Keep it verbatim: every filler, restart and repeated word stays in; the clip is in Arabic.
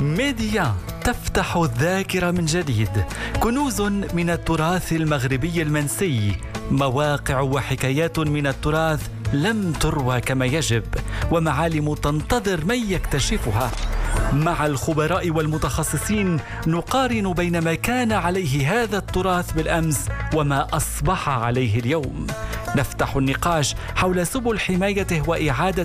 ميديا تفتح الذاكرة من جديد، كنوز من التراث المغربي المنسي، مواقع وحكايات من التراث لم تروى كما يجب، ومعالم تنتظر من يكتشفها. مع الخبراء والمتخصصين نقارن بين ما كان عليه هذا التراث بالأمس وما أصبح عليه اليوم. نفتح النقاش حول سبل حمايته وإعادة